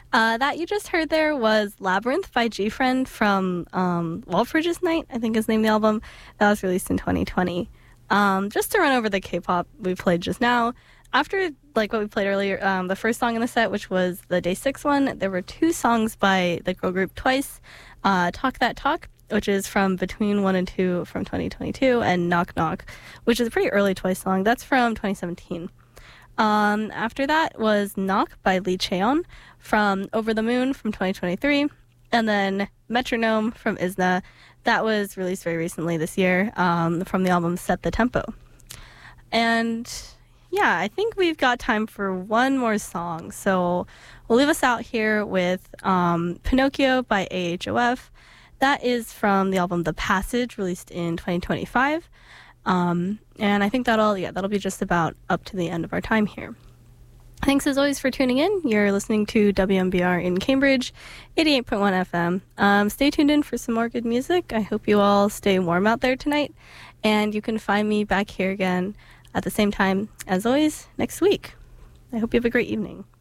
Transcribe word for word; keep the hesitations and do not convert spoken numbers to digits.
Uh, that you just heard there was Labyrinth by G-Friend from um, Walpurgis Night, I think is the name of the album. That was released in twenty twenty. Um, just to run over the K-pop we played just now, after like what we played earlier, um, the first song in the set, which was the Day six one, there were two songs by the girl group Twice, uh, Talk That Talk, which is from Between one and two from twenty twenty-two, and Knock Knock, which is a pretty early Twice song. That's from twenty seventeen. Um, after that was Knock by Lee Cheon from Over the Moon from twenty twenty-three, and then Metronome from I S N A. That was released very recently this year um, from the album Set the Tempo. And yeah, I think we've got time for one more song. So we'll leave us out here with um, Pinocchio by A H O F. That is from the album The Passage, released in twenty twenty-five. Um, and I think that'll, yeah, that'll be just about up to the end of our time here. Thanks as always for tuning in. You're listening to W M B R in Cambridge, eighty-eight point one F M. Um, stay tuned in for some more good music. I hope you all stay warm out there tonight. And you can find me back here again at the same time, as always, next week. I hope you have a great evening.